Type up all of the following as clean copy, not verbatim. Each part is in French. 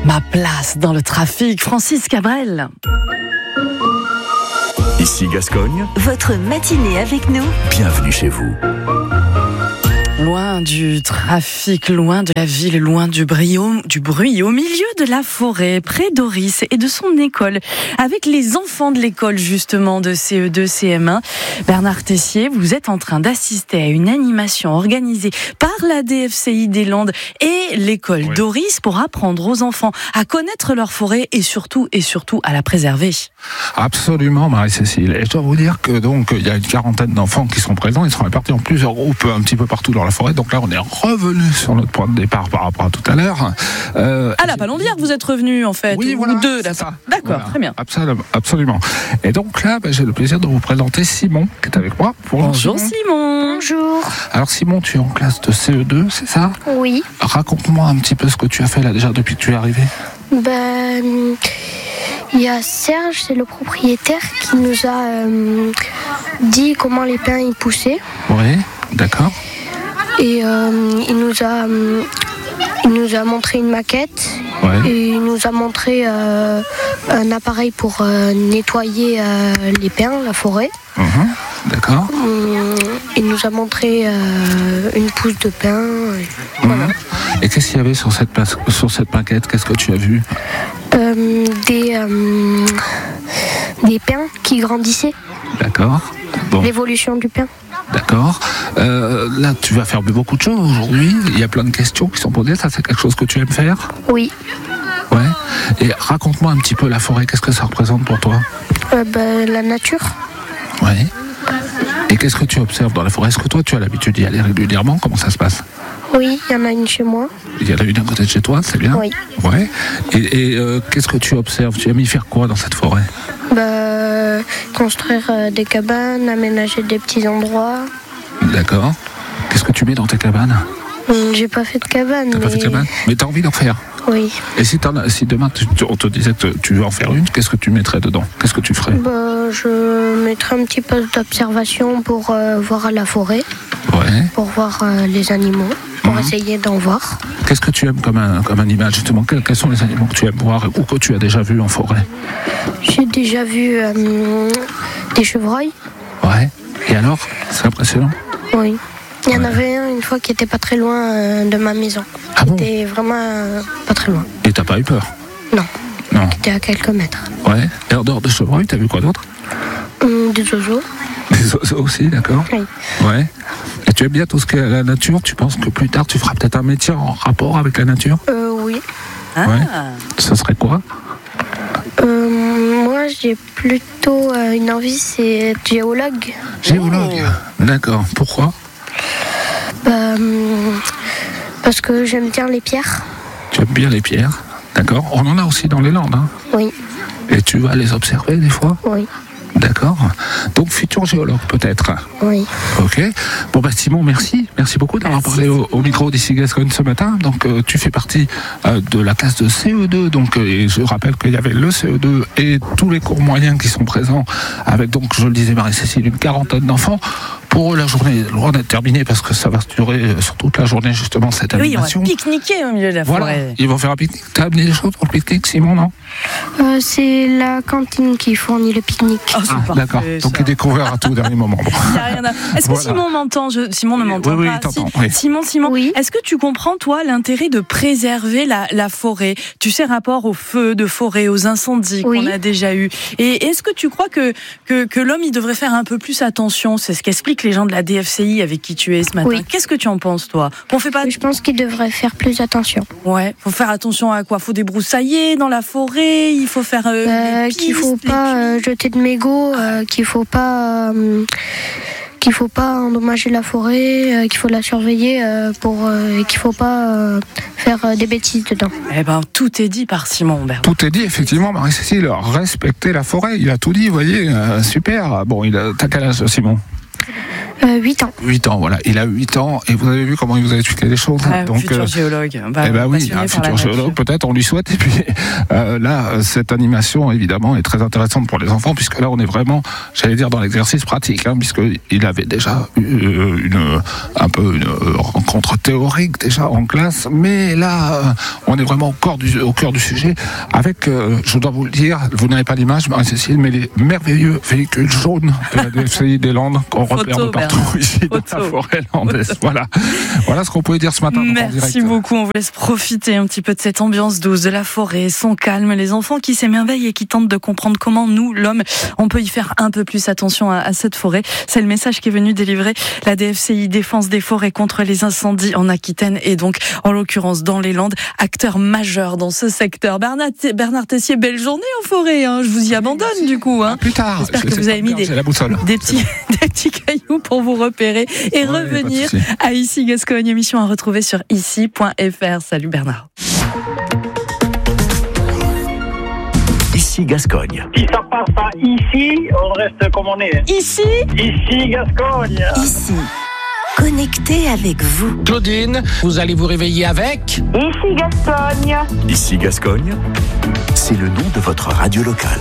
Ma place dans le trafic, Francis Cabrel. Ici Gascogne. Votre matinée avec nous. Bienvenue chez vous. Loin du trafic, loin de la ville, loin du bruit, au milieu de la forêt, près d'Oris et de son école, avec les enfants de l'école justement de CE2, CM1. Bernard Tessier, vous êtes en train d'assister à une animation organisée par la DFCI des Landes et l'école d'Oris pour apprendre aux enfants à connaître leur forêt et surtout à la préserver. Absolument, Marie-Cécile. Et je dois vous dire que donc il y a une quarantaine d'enfants qui sont présents. Ils sont répartis en plusieurs groupes un petit peu partout dans la forêt. Donc là, on est revenu sur notre point de départ par rapport à tout à l'heure. À la Palondière, vous êtes revenu en fait. Oui, voilà, ou deux, là. ça. D'accord, Voilà, très bien. Absolument. Et donc là, j'ai le plaisir de vous présenter Simon, qui est avec moi. Bonjour Simon. Bonjour. Alors Simon, tu es en classe de CE2, c'est ça ? Oui. Raconte-moi un petit peu ce que tu as fait là déjà depuis que tu es arrivé. Il y a Serge, c'est le propriétaire, qui nous a dit comment les pins y poussaient. Oui, d'accord. Et il nous a montré une maquette. Ouais. Et il nous a montré un appareil pour nettoyer les pins, la forêt. D'accord. Il nous a montré une pousse de pin. Voilà. Et qu'est-ce qu'il y avait sur cette maquette ? Qu'est-ce que tu as vu ? Des pins qui grandissaient. D'accord. Bon. L'évolution du pin. D'accord. Là, tu vas faire beaucoup de choses aujourd'hui. Il y a plein de questions qui sont posées. Ça, c'est quelque chose que tu aimes faire ? Oui. Ouais. Et raconte-moi un petit peu la forêt. Qu'est-ce que ça représente pour toi ? La nature. Ouais. Et qu'est-ce que tu observes dans la forêt ? Est-ce que toi, tu as l'habitude d'y aller régulièrement ? Comment ça se passe ? Oui, il y en a une chez moi. Il y en a une à côté de chez toi, c'est bien ? Oui. Ouais. Et qu'est-ce que tu observes ? Tu aimes y faire quoi dans cette forêt ? Construire des cabanes, aménager des petits endroits. D'accord. Qu'est-ce que tu mets dans tes cabanes ? J'ai pas fait de cabane. T'as pas fait de cabane ? Mais t'as envie d'en faire ? Oui. Et si demain on te disait que tu veux en faire une, qu'est-ce que tu mettrais dedans ? Qu'est-ce que tu ferais ? Je mettrais un petit poste d'observation pour voir la forêt. Ouais. Pour voir les animaux. Pour essayer d'en voir. Qu'est-ce que tu aimes comme animal justement ? Quels sont les animaux que tu aimes voir ou que tu as déjà vus en forêt ? J'ai déjà vu des chevreuils. Ouais. Et alors ? C'est impressionnant ? Oui. Il y en avait un une fois qui était pas très loin de ma maison. Ah bon ? Il était vraiment pas très loin. Et t'as pas eu peur ? Non. Non. Il était à quelques mètres. Ouais. Et en dehors de chevreuil, t'as vu quoi d'autre ? Des oiseaux. Des oiseaux aussi, d'accord ? Oui. Ouais. Et tu aimes bien tout ce qui est la nature ? Tu penses que plus tard, tu feras peut-être un métier en rapport avec la nature ? Oui. Ah. Ouais. Ce serait quoi ? Moi, j'ai plutôt une envie, c'est être géologue. Géologue. D'accord. Pourquoi ? Parce que j'aime bien les pierres. Tu aimes bien les pierres ? D'accord. On en a aussi dans les Landes, hein ? Oui. Et tu vas les observer des fois ? Oui. D'accord. Donc futur géologue peut-être. Oui. Ok. Bon Simon, merci. Merci beaucoup d'avoir parlé au micro d'Ici Gascogne ce matin. Donc tu fais partie de la classe de CE2. Donc et je rappelle qu'il y avait le CE2 et tous les cours moyens qui sont présents avec donc je le disais Marie-Cécile une quarantaine d'enfants. Pour eux, la journée est loin d'être terminée parce que ça va se durer sur toute la journée justement cette animation. Oui, on va pique-niquer au milieu de la forêt. Voilà. Ils vont faire un pique-nique. T'as amené des choses pour le pique-nique, Simon, non ? C'est la cantine qui fournit le pique-nique. Oh, c'est parfait, d'accord. ça. Donc il découvre à tout au dernier moment. Bon. Il y a rien à... Est-ce que Voilà. Simon m'entend ? Simon ne m'entend Oui, pas. il t'entend, oui. Simon, Oui. est-ce que tu comprends, toi, l'intérêt de préserver la forêt ? Tu sais, rapport aux feux de forêt, aux incendies Oui. qu'on a déjà eus. Et est-ce que tu crois que l'homme, il devrait faire un peu plus attention ? C'est ce qu'expliquent les gens de la DFCI avec qui tu es ce matin. Oui. Qu'est-ce que tu en penses, toi ? Qu'on fait pas... Je pense qu'il devrait faire plus attention. Ouais, faut faire attention à quoi ? Faut débroussailler dans la forêt, il faut faire les pistes, Qu'il faut pas jeter de mégots, qu'il faut pas endommager la forêt, qu'il faut la surveiller et qu'il faut pas faire des bêtises dedans. Eh ben, tout est dit par Simon, Bernard. Tout est dit, effectivement, Marie-Cécile. Respecter la forêt, il a tout dit, vous voyez, super. Bon, t'as quel âge, Simon ? 8 ans. 8 ans, voilà. Il a 8 ans et vous avez vu comment il vous a expliqué les choses. Donc, futur géologue. Oui, un futur géologue, peut-être, on lui souhaite. Et puis là, cette animation, évidemment, est très intéressante pour les enfants, puisque là, on est vraiment, j'allais dire, dans l'exercice pratique, puisqu'il avait déjà eu une rencontre théorique déjà en classe, mais là, on est vraiment au cœur du sujet, avec, je dois vous le dire, vous n'avez pas l'image, Marie-Cécile, mais les merveilleux véhicules jaunes de la DFCI des Landes qu'on repère de partout ici dans la forêt landaise. Voilà ce qu'on pouvait dire ce matin. Merci beaucoup, on vous laisse profiter un petit peu de cette ambiance douce de la forêt, son calme, les enfants qui s'émerveillent et qui tentent de comprendre comment nous, l'homme, on peut y faire un peu plus attention à cette forêt. C'est le message qui est venu délivrer la DFCI, Défense des forêts contre les incendies en Aquitaine et donc en l'occurrence dans les Landes, acteur majeur dans ce secteur. Bernard Tessier, belle journée en forêt, je vous y abandonne du coup. Plus tard. J'espère que vous avez mis des petits cailloux pour vous repérer et revenir à Ici Gascogne, émission à retrouver sur ici.fr. Salut Bernard. Ici Gascogne. Si ça passe pas ici, on reste comme on est. Ici Gascogne. Ici, connecté avec vous. Claudine, vous allez vous réveiller avec Ici Gascogne. Ici Gascogne, c'est le nom de votre radio locale.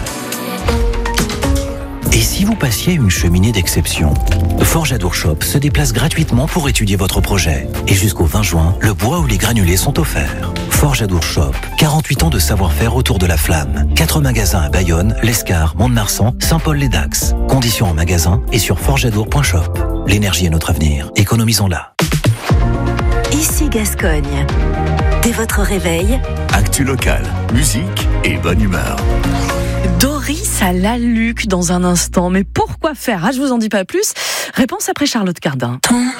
Et si vous passiez une cheminée d'exception? Forjadour Shop se déplace gratuitement pour étudier votre projet. Et jusqu'au 20 juin, le bois ou les granulés sont offerts. Forjadour Shop, 48 ans de savoir-faire autour de la flamme. 4 magasins à Bayonne, L'Escar, Mont-de-Marsan, Saint-Paul-les-Dax. Conditions en magasin et sur forjadour.shop. L'énergie est notre avenir, économisons-la. Ici Gascogne. Dès votre réveil, Actu locale, musique et bonne humeur. Doris à la Luc dans un instant. Mais pourquoi faire? Je vous en dis pas plus. Réponse après Charlotte Cardin.